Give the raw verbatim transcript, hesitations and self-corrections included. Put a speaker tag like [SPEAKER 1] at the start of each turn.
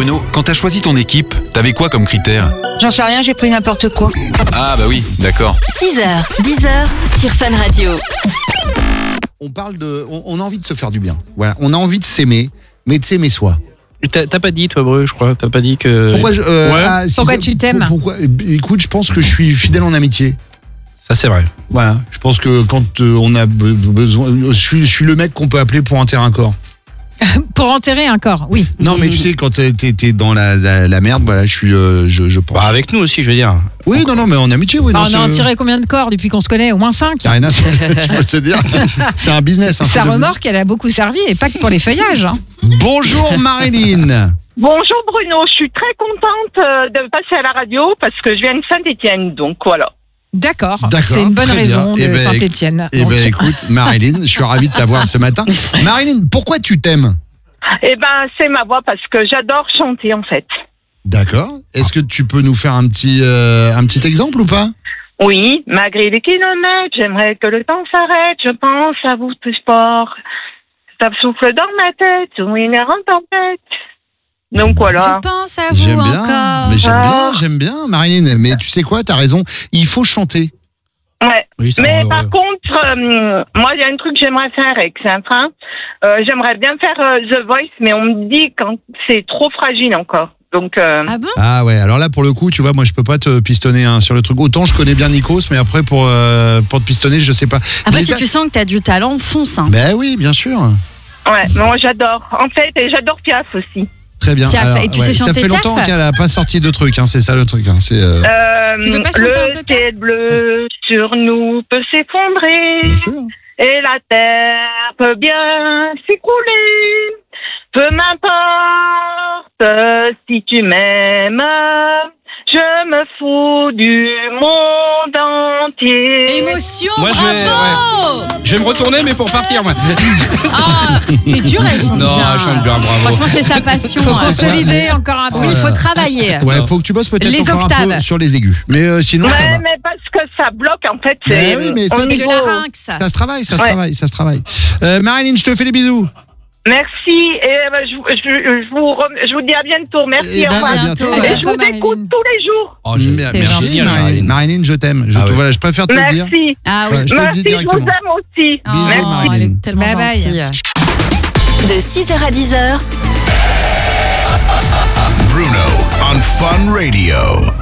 [SPEAKER 1] Bruno, quand t'as choisi ton équipe, t'avais quoi comme critère ?
[SPEAKER 2] J'en sais rien, j'ai pris n'importe quoi.
[SPEAKER 1] Ah bah oui, d'accord.
[SPEAKER 3] six heures, dix heures sur Fun Radio.
[SPEAKER 4] On parle de, on, on a envie de se faire du bien. Voilà, on a envie de s'aimer, mais de s'aimer soi.
[SPEAKER 5] Et T'as, t'as pas dit, toi, Bru, je crois. T'as pas dit que.
[SPEAKER 4] Pourquoi, je, euh,
[SPEAKER 5] Ouais.
[SPEAKER 4] ah, si-
[SPEAKER 2] Pourquoi tu t'aimes
[SPEAKER 4] pourquoi, Écoute, je pense que je suis fidèle en amitié.
[SPEAKER 5] Ça, c'est vrai.
[SPEAKER 4] Voilà, je pense que quand euh, on a be- besoin, je suis, je suis le mec qu'on peut appeler pour enterrer un corps.
[SPEAKER 2] Pour enterrer un corps, oui.
[SPEAKER 4] Non, mais tu sais, quand t'es, t'es- t'es dans la, la, la merde, voilà, je suis, euh, je, je pense.
[SPEAKER 5] Bah, avec nous aussi, je veux dire.
[SPEAKER 4] Oui, non, non, mais en amitié, oui.
[SPEAKER 2] Bah,
[SPEAKER 4] non,
[SPEAKER 2] on a
[SPEAKER 4] c'est-
[SPEAKER 2] enterré combien de corps depuis qu'on se connaît ? Au moins cinq.
[SPEAKER 4] y a rien à se je peux te dire. C'est un business. Hein,
[SPEAKER 2] Sa
[SPEAKER 4] c'est de-
[SPEAKER 2] remorque, elle a beaucoup servi et pas que pour les feuillages. Hein.
[SPEAKER 4] Bonjour Marilyn.
[SPEAKER 6] Bonjour Bruno, je suis très contente euh, de passer à la radio parce que je viens de Saint-Étienne, donc voilà.
[SPEAKER 2] D'accord,
[SPEAKER 4] D'accord,
[SPEAKER 2] c'est une bonne
[SPEAKER 4] très
[SPEAKER 2] raison
[SPEAKER 4] bien. Eh
[SPEAKER 2] de
[SPEAKER 4] ben,
[SPEAKER 2] Saint-Étienne.
[SPEAKER 4] Eh ben écoute, Marilyn, je suis ravi de t'avoir ce matin. Marilyn, pourquoi tu t'aimes ?
[SPEAKER 6] Eh ben, c'est ma voix parce que j'adore chanter en fait.
[SPEAKER 4] D'accord. Est-ce que tu peux nous faire un petit, euh, un petit exemple ou pas ?
[SPEAKER 6] Oui, malgré les kilomètres, j'aimerais que le temps s'arrête, je pense à vous plus fort. Ça souffle dans ma tête, oui, une en tempête. Donc voilà.
[SPEAKER 3] Je pense à vous
[SPEAKER 4] J'aime bien,
[SPEAKER 3] encore.
[SPEAKER 4] mais j'aime
[SPEAKER 6] Ah.
[SPEAKER 4] bien, j'aime bien, Marilyn. Mais tu sais quoi, t'as raison, il faut chanter.
[SPEAKER 6] Ouais.
[SPEAKER 5] Oui, ça
[SPEAKER 6] Mais
[SPEAKER 5] rend
[SPEAKER 6] par
[SPEAKER 5] heureux.
[SPEAKER 6] contre, euh, moi, il y a un truc que j'aimerais faire avec Saint-Train. Euh, j'aimerais bien faire euh, The Voice, mais on me dit quand c'est trop fragile encore. Donc, euh,
[SPEAKER 3] Ah bon ?
[SPEAKER 4] Ah ouais, alors là pour le coup, tu vois, moi je peux pas te pistonner hein, sur le truc. Autant je connais bien Nikos, mais après pour, euh, pour te pistonner, je sais pas.
[SPEAKER 3] Après,
[SPEAKER 4] Mais
[SPEAKER 3] si
[SPEAKER 4] ça-
[SPEAKER 3] tu sens que t'as du talent, fonce. Hein.
[SPEAKER 4] Ben oui, bien sûr.
[SPEAKER 6] ouais, moi j'adore. En fait, et j'adore Piaf aussi.
[SPEAKER 4] Très bien.
[SPEAKER 3] Piaf, et tu sais
[SPEAKER 4] ça
[SPEAKER 3] chanter
[SPEAKER 4] fait longtemps
[SPEAKER 3] Piaf
[SPEAKER 4] qu'elle a pas sorti de trucs, hein, c'est ça le truc. Hein, c'est, euh,
[SPEAKER 6] Euh,
[SPEAKER 3] Tu veux pas chanter un
[SPEAKER 6] le
[SPEAKER 3] peu, Piaf ?
[SPEAKER 6] ciel bleu sur nous peut s'effondrer
[SPEAKER 4] bien sûr.
[SPEAKER 6] et la terre peut bien s'écrouler. Peu m'importe si tu m'aimes, je me fous du monde entier.
[SPEAKER 3] Émotion,
[SPEAKER 5] Moi, je vais-
[SPEAKER 3] bravo
[SPEAKER 5] Je vais me retourner, mais pour partir, moi.
[SPEAKER 3] Ah, t'es dur, elle chante
[SPEAKER 5] Non,
[SPEAKER 3] bien.
[SPEAKER 5] elle chante bien, bravo.
[SPEAKER 3] Franchement, c'est sa passion.
[SPEAKER 2] Faut
[SPEAKER 3] hein.
[SPEAKER 2] consolider encore un peu.
[SPEAKER 3] Oui, il faut travailler.
[SPEAKER 4] Ouais, faut que tu bosses peut-être
[SPEAKER 3] Les
[SPEAKER 4] encore un peu
[SPEAKER 3] octaves.
[SPEAKER 4] sur les aigus. Mais euh, sinon ça
[SPEAKER 6] Ouais,
[SPEAKER 4] va.
[SPEAKER 6] mais parce que ça bloque en fait.
[SPEAKER 4] Ben
[SPEAKER 6] C'est
[SPEAKER 4] oui, mais ça,
[SPEAKER 6] au
[SPEAKER 4] tu-
[SPEAKER 3] C'est
[SPEAKER 6] niveau-
[SPEAKER 3] le larynx.
[SPEAKER 4] Ça se travaille, ça se
[SPEAKER 6] Ouais.
[SPEAKER 4] travaille, ça se travaille. Euh, Marilyn, je te fais les bisous.
[SPEAKER 6] Merci et euh, je, vous- je, je, vous rem- je vous dis à bientôt. Merci.
[SPEAKER 4] Eh ben,
[SPEAKER 6] au revoir.
[SPEAKER 4] à
[SPEAKER 3] bientôt.
[SPEAKER 4] bientôt.
[SPEAKER 2] À
[SPEAKER 4] ouais.
[SPEAKER 6] Je
[SPEAKER 2] bientôt,
[SPEAKER 6] vous
[SPEAKER 2] Marilyn.
[SPEAKER 6] écoute tous les jours.
[SPEAKER 5] Oh, je-
[SPEAKER 4] Mer-
[SPEAKER 2] T'es
[SPEAKER 4] Merci
[SPEAKER 2] gentille,
[SPEAKER 4] Marilyn.
[SPEAKER 5] Marilyn.
[SPEAKER 4] Marilyn, je t'aime. Je,
[SPEAKER 5] Ah
[SPEAKER 4] te-
[SPEAKER 5] ouais.
[SPEAKER 4] voilà, je préfère te le dire.
[SPEAKER 6] Merci.
[SPEAKER 3] Ah oui.
[SPEAKER 4] Ouais, je te le dis
[SPEAKER 6] Merci, je vous
[SPEAKER 4] directement.
[SPEAKER 6] aime aussi.
[SPEAKER 3] Oh,
[SPEAKER 4] Bisous,
[SPEAKER 6] Merci.
[SPEAKER 4] Marilyn.
[SPEAKER 3] elle est tellement
[SPEAKER 2] Bye bye.
[SPEAKER 3] gentille. De six heures à dix heures.
[SPEAKER 7] Bruno on Fun Radio.